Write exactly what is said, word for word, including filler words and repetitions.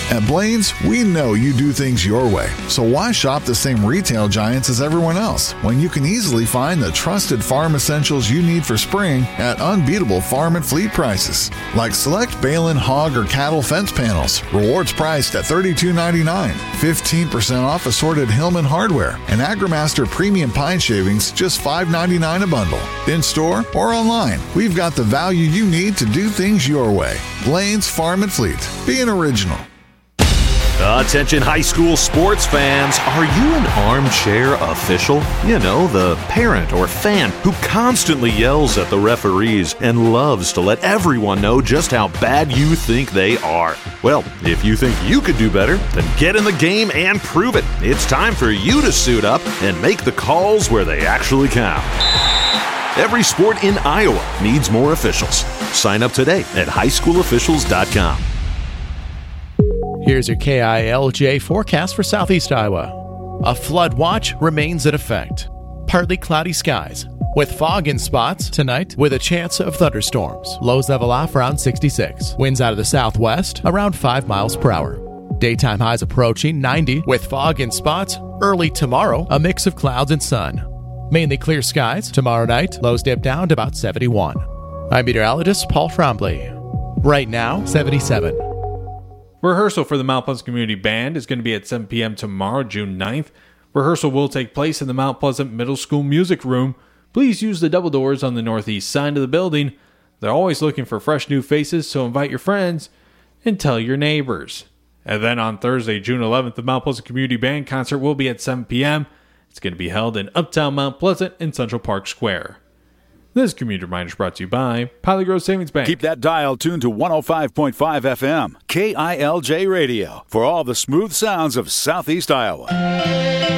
At Blaine's, we know you do things your way, so why shop the same retail giants as everyone else when you can easily find the trusted farm essentials you need for spring at unbeatable farm and fleet prices? Like select Balin hog or cattle fence panels, rewards priced at thirty-two ninety-nine, fifteen percent off assorted Hillman hardware, and AgriMaster premium pine shavings just five ninety-nine a bundle. In store or online, we've got the value you need to do things your way. Blaine's Farm and Fleet. Be an original. Attention high school sports fans, are you an armchair official? You know, the parent or fan who constantly yells at the referees and loves to let everyone know just how bad you think they are. Well, if you think you could do better, then get in the game and prove it. It's time for you to suit up and make the calls where they actually count. Every sport in Iowa needs more officials. Sign up today at high school officials dot com. Here's your K I L J forecast for Southeast Iowa. A flood watch remains in effect. Partly cloudy skies, with fog in spots tonight with a chance of thunderstorms. Lows level off around sixty-six. Winds out of the southwest around five miles per hour. Daytime highs approaching ninety with fog in spots. Early tomorrow, a mix of clouds and sun. Mainly clear skies. Tomorrow night, lows dip down to about seventy-one. I'm meteorologist Paul Frombley. Right now, seventy-seven. Rehearsal for the Mount Pleasant Community Band is going to be at seven p.m. tomorrow, June ninth. Rehearsal will take place in the Mount Pleasant Middle School Music Room. Please use the double doors on the northeast side of the building. They're always looking for fresh new faces, so invite your friends and tell your neighbors. And then on Thursday, June eleventh, the Mount Pleasant Community Band concert will be at seven p.m. It's going to be held in Uptown Mount Pleasant in Central Park Square. This community reminder is brought to you by Pilot Grove Savings Bank. Keep that dial tuned to one oh five point five F M, K I L J Radio, for all the smooth sounds of Southeast Iowa.